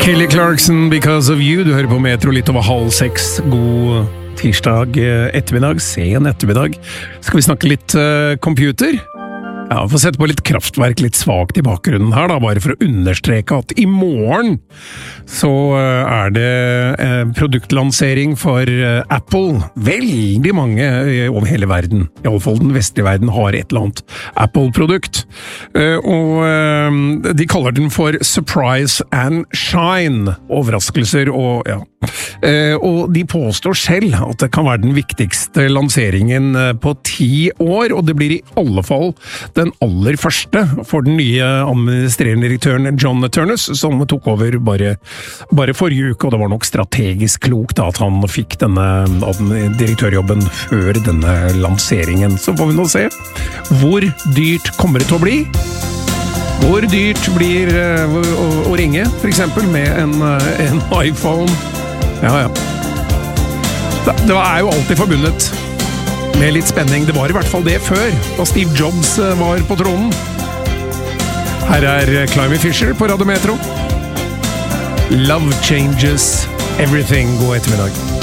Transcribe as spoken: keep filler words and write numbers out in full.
Kelly Clarkson, Because of You. Du hører på Metro litt over halv seks. God tirsdag ettermiddag, sen ettermiddag. Skal vi snakke litt uh, computer? Ja, vi får sette på litt kraftverk, litt svagt i bakgrunnen her da, bare for å understreke at i morgen så uh, er det uh, produktlansering for uh, Apple. Veldig mange uh, over hele verden, i alle fall den vestlige verden, har et eller annet Apple-produkt. Uh, og uh, de kaller den for Surprise and Shine. Overraskelser og, ja. Uh, og de påstår selv at det kan være den viktigste lanseringen uh, på ti år, og det blir i alle fall den aller første for den nye administrerende direktøren John Turnus, som tok over bare, bare forrige uke, og det var nok strategisk klokt da, at han fikk denne direktørjobben før denne lanseringen. Så får vi nå se hvor dyrt kommer det til å bli. Hvor dyrt blir uh, å, å ringe, for eksempel, med en, uh, en iPhone. Ja, ja. Det, det er jo alltid forbundet med litt spenning. Det var i hvert fall det før, da Steve Jobs var på tronen. Her er Climby Fisher på Radio Metro. Love changes everything. God ettermiddag.